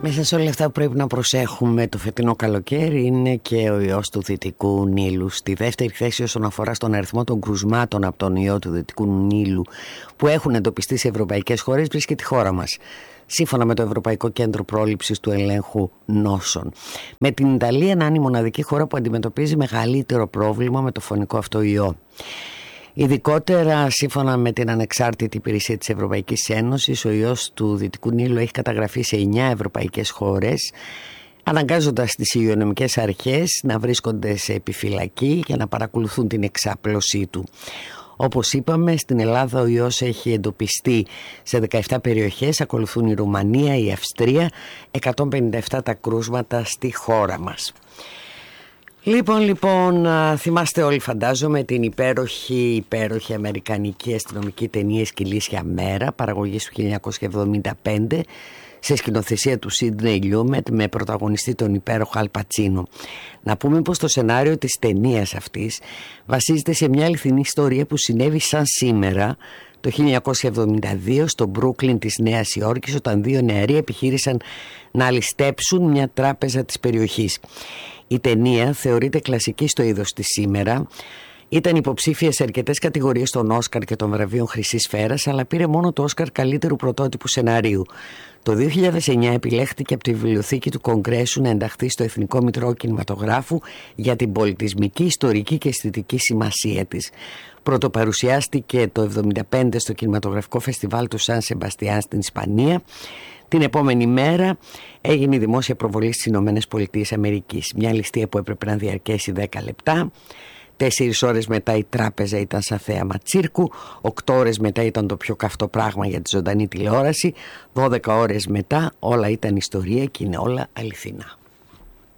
Μέσα σε όλα αυτά που πρέπει να προσέχουμε το φετινό καλοκαίρι είναι και ο ιός του Δυτικού Νείλου. Στη δεύτερη θέση όσον αφορά στον αριθμό των κρουσμάτων από τον ιό του Δυτικού Νείλου που έχουν εντοπιστεί σε ευρωπαϊκές χώρες βρίσκεται η χώρα μας, σύμφωνα με το Ευρωπαϊκό Κέντρο Πρόληψης του Ελέγχου Νόσων. Με την Ιταλία να είναι η μοναδική χώρα που αντιμετωπίζει μεγαλύτερο πρόβλημα με το φωνικό αυτό ιό. Ειδικότερα, σύμφωνα με την ανεξάρτητη υπηρεσία της Ευρωπαϊκής Ένωσης, ο ιός του Δυτικού Νείλου έχει καταγραφεί σε 9 ευρωπαϊκές χώρες, αναγκάζοντας τις υγειονομικές αρχές να βρίσκονται σε επιφυλακή και να παρακολουθούν την εξάπλωσή του. Όπως είπαμε, στην Ελλάδα ο ιός έχει εντοπιστεί σε 17 περιοχές, ακολουθούν η Ρουμανία, η Αυστρία, 157 τα κρούσματα στη χώρα μας. Λοιπόν, θυμάστε όλοι φαντάζομαι την υπέροχη αμερικανική αστυνομική ταινία «Σκυλίσια Μέρα», παραγωγής του 1975, σε σκηνοθεσία του Σίντνεϊ Λιούμετ με πρωταγωνιστή τον υπέροχο Αλ Πατσίνο. Να πούμε πως το σενάριο της ταινίας αυτής βασίζεται σε μια αληθινή ιστορία που συνέβη σαν σήμερα το 1972 στο Μπρούκλιν της Νέας Υόρκης, όταν δύο νεαροί επιχείρησαν να ληστέψουν μια τράπεζα της περιοχής. Η ταινία θεωρείται κλασική στο είδος της σήμερα. Ήταν υποψήφια σε αρκετές κατηγορίες των Όσκαρ και των βραβείων Χρυσής Σφαίρας, αλλά πήρε μόνο το Όσκαρ καλύτερου πρωτότυπου σεναρίου. Το 2009 επιλέχθηκε από τη Βιβλιοθήκη του Κογκρέσου να ενταχθεί στο Εθνικό Μητρό Κινηματογράφου για την πολιτισμική, ιστορική και αισθητική σημασία της. Πρωτοπαρουσιάστηκε το 1975 στο Κινηματογραφικό Φεστιβάλ του Σαν Σεμπαστιάν στην Ισπανία. Την επόμενη μέρα έγινε η δημόσια προβολή στις ΗΠΑ. Μια ληστεία που έπρεπε να διαρκέσει 10 λεπτά. 4 ώρες μετά η τράπεζα ήταν σαν θέαμα τσίρκου. 8 ώρες μετά ήταν το πιο καυτό πράγμα για τη ζωντανή τηλεόραση. 12 ώρες μετά όλα ήταν ιστορία και είναι όλα αληθινά.